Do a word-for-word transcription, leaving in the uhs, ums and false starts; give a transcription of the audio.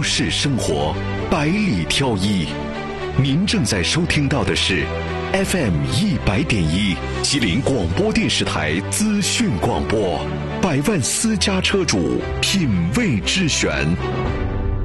都市生活，百里挑一。您正在收听到的是 F M 一百点一吉林广播电视台资讯广播，百万私家车主品味之选。